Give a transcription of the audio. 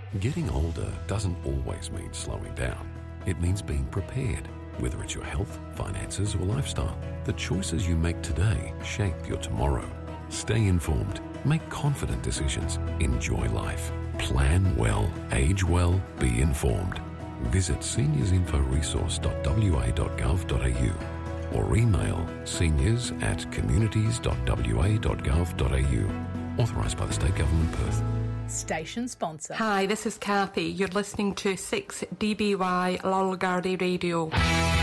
Getting older doesn't always mean slowing down. It means being prepared, whether it's your health, finances, or lifestyle. The choices you make today shape your tomorrow. Stay informed. Make confident decisions. Enjoy life. Plan well. Age well. Be informed. Visit seniorsinforesource.wa.gov.au or email seniors@communities.wa.gov.au. Authorised by the State Government, Perth. Station sponsor. Hi, this is Kathy. You're listening to 6DBY Lolgardy Radio.